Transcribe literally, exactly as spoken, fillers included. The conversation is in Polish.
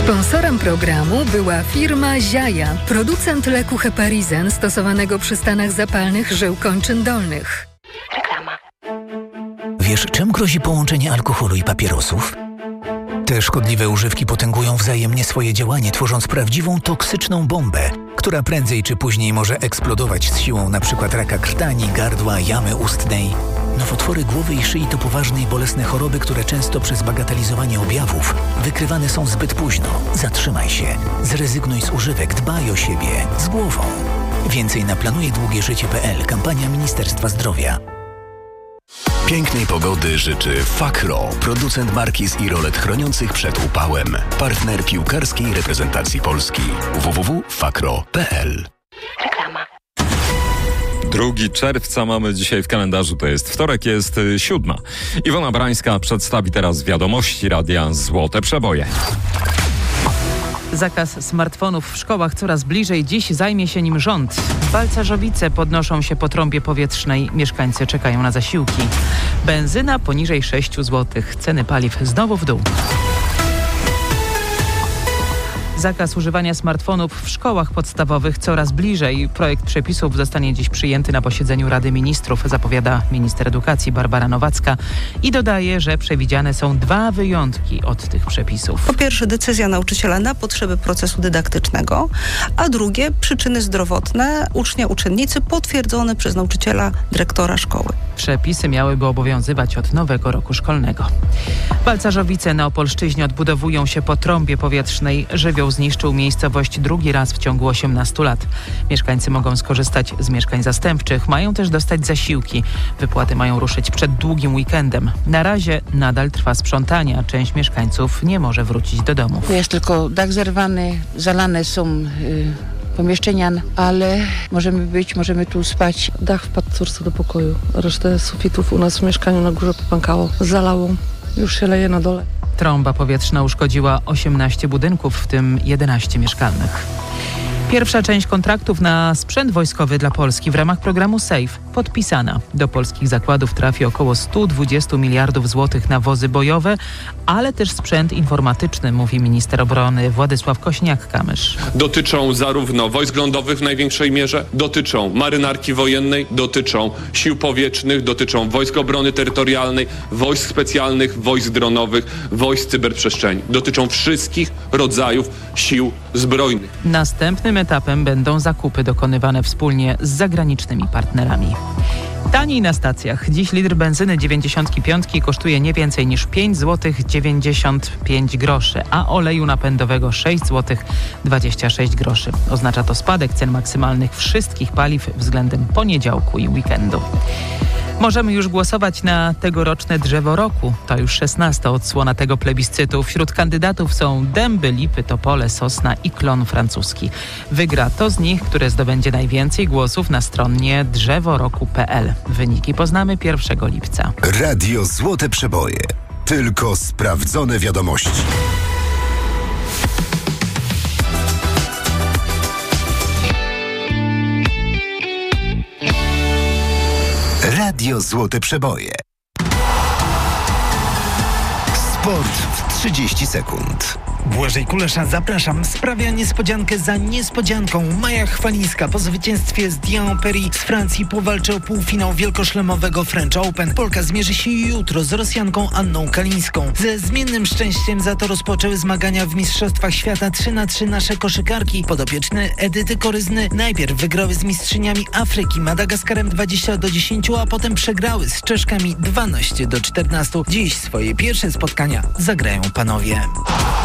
Sponsorem programu była firma Ziaja, producent leku Heparizen stosowanego przy stanach zapalnych żył kończyn dolnych. Reklama. Wiesz, czym grozi połączenie alkoholu i papierosów? Te szkodliwe używki potęgują wzajemnie swoje działanie, tworząc prawdziwą toksyczną bombę, która prędzej czy później może eksplodować z siłą np. raka krtani, gardła, jamy ustnej. Nowotwory głowy i szyi to poważne i bolesne choroby, które często przez bagatelizowanie objawów wykrywane są zbyt późno. Zatrzymaj się, zrezygnuj z używek, dbaj o siebie, z głową. Więcej na planuję długie życie kropka p l. Kampania Ministerstwa Zdrowia. Pięknej pogody życzy Fakro, producent markiz i rolet chroniących przed upałem. Partner piłkarskiej reprezentacji Polski. w w w kropka fakro kropka p l. Reklama. drugiego czerwca mamy dzisiaj w kalendarzu, to jest wtorek, jest siódma. Iwona Brańska przedstawi teraz wiadomości Radia Złote Przeboje. Zakaz smartfonów w szkołach coraz bliżej. Dziś zajmie się nim rząd. Balcarzowice podnoszą się po trąbie powietrznej. Mieszkańcy czekają na zasiłki. Benzyna poniżej sześć złotych. Ceny paliw znowu w dół. Zakaz używania smartfonów w szkołach podstawowych coraz bliżej. Projekt przepisów zostanie dziś przyjęty na posiedzeniu Rady Ministrów, zapowiada minister edukacji Barbara Nowacka i dodaje, że przewidziane są dwa wyjątki od tych przepisów. Po pierwsze decyzja nauczyciela na potrzeby procesu dydaktycznego, a drugie przyczyny zdrowotne ucznia, uczennicy potwierdzone przez nauczyciela, dyrektora szkoły. Przepisy miałyby obowiązywać od nowego roku szkolnego. Balcarzowice na Opolszczyźnie odbudowują się po trąbie powietrznej. Żywioł zniszczył miejscowość drugi raz w ciągu osiemnastu lat. Mieszkańcy mogą skorzystać z mieszkań zastępczych, mają też dostać zasiłki. Wypłaty mają ruszyć przed długim weekendem. Na razie nadal trwa sprzątanie, a część mieszkańców nie może wrócić do domów. Jest tylko dach zerwany, zalane są y, pomieszczenia, ale możemy być, możemy tu spać. Dach wpadł córce do pokoju, resztę sufitów u nas w mieszkaniu na górze popękało, zalało, już się leje na dole. Trąba powietrzna uszkodziła osiemnaście budynków, w tym jedenaście mieszkalnych. Pierwsza część kontraktów na sprzęt wojskowy dla Polski w ramach programu SAFE podpisana. Do polskich zakładów trafi około sto dwadzieścia miliardów złotych na wozy bojowe, ale też sprzęt informatyczny, mówi minister obrony Władysław Kośniak-Kamysz. Dotyczą zarówno wojsk lądowych w największej mierze, dotyczą marynarki wojennej, dotyczą sił powietrznych, dotyczą wojsk obrony terytorialnej, wojsk specjalnych, wojsk dronowych, wojsk cyberprzestrzeni. Dotyczą wszystkich rodzajów sił zbrojnych. Następnym etapem będą zakupy dokonywane wspólnie z zagranicznymi partnerami. Taniej na stacjach. Dziś litr benzyny dziewięćdziesiąt pięć kosztuje nie więcej niż pięć złotych dziewięćdziesiąt pięć groszy, a oleju napędowego sześć złotych dwadzieścia sześć groszy. Oznacza to spadek cen maksymalnych wszystkich paliw względem poniedziałku i weekendu. Możemy już głosować na tegoroczne drzewo roku. To już szesnasta odsłona tego plebiscytu. Wśród kandydatów są dęby, lipy, topole, sosna i klon francuski. Wygra to z nich, które zdobędzie najwięcej głosów na stronie drzeworoku kropka p l. Wyniki poznamy pierwszego lipca. Radio Złote Przeboje. Tylko sprawdzone wiadomości. Radio Złote Przeboje. Sport w trzydzieści sekund. Błażej Kulesza, zapraszam. Sprawia niespodziankę za niespodzianką. Maja Chwalińska po zwycięstwie z Dian Perry z Francji powalczy o półfinał wielkoszlemowego French Open. Polka zmierzy się jutro z Rosjanką Anną Kalińską. Ze zmiennym szczęściem za to rozpoczęły zmagania w Mistrzostwach Świata trzy na trzy nasze koszykarki. Podopieczne Edyty Koryzny najpierw wygrały z mistrzyniami Afryki Madagaskarem dwadzieścia do dziesięciu, a potem przegrały z Czeszkami dwanaście do czternastu. Dziś swoje pierwsze spotkania zagrają panowie.